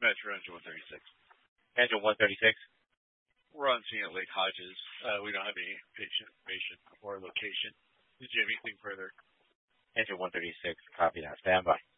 Metro Engine 136. Engine 136. We're on scene at Lake Hodges. We don't have any patient information or location. Did you have anything further? Engine 136, copy that. Stand by.